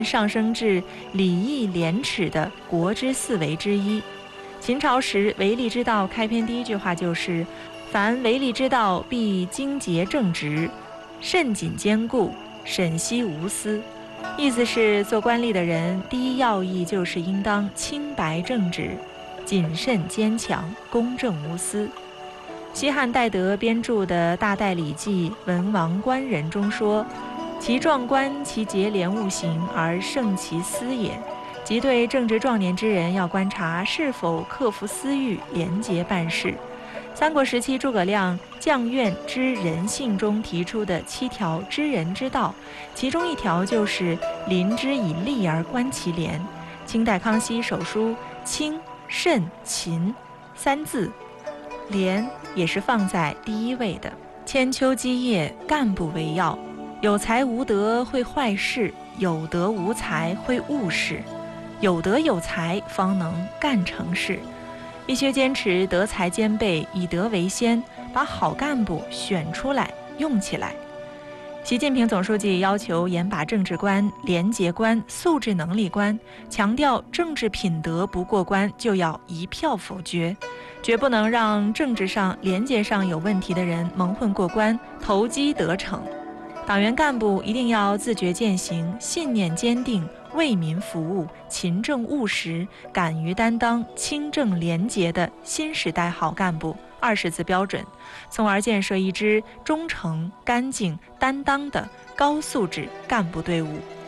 上升至礼义廉耻的国之四维之一。秦朝时，为利之道开篇第一句话就是“凡为利之道，必精节正直，慎谨坚固，审息无私”。意思是，做官吏的人，第一要义就是应当清白正直、谨慎坚强、公正无私。西汉戴德编著的《大戴礼记·文王官人》中说：“其壮官，其节廉务行，而胜其私也。”即对正直壮年之人，要观察是否克服私欲，廉洁办事。三国时期，诸葛亮将苑之人性中提出的7条知人之道，其中一条就是“临之以利而观其廉”。清代康熙手书清、慎、勤3字，廉也是放在第一位的。千秋基业，干部为要。有才无德会坏事，有德无才会误事。有德有才，方能干成事。必须坚持德才兼备，以德为先，把好干部选出来用起来。习近平总书记要求严把政治观、廉洁观、素质能力观，强调政治品德不过关就要一票否决，绝不能让政治上、廉洁上有问题的人蒙混过关，投机得逞。党员干部一定要自觉践行，信念坚定，为民服务，勤政务实，敢于担当，清正廉洁的新时代好干部20字标准，从而建设一支忠诚、干净、担当的高素质干部队伍。